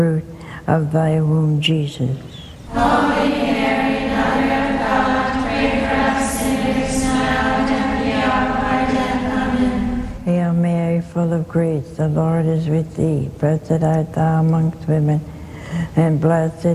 fruit of thy womb, Jesus. Holy Mary, Mother of God, pray for us sinners now and at the hour of our death. Amen. Hail Mary, full of grace, the Lord is with thee. Blessed art thou amongst women, and blessed